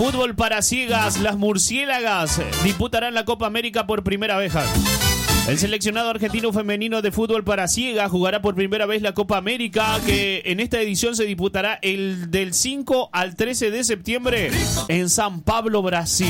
Fútbol para ciegas, las murciélagas disputarán la Copa América por primera vez. El seleccionado argentino femenino de fútbol para ciegas jugará por primera vez la Copa América, que en esta edición se disputará del 5 al 13 de septiembre en San Pablo, Brasil.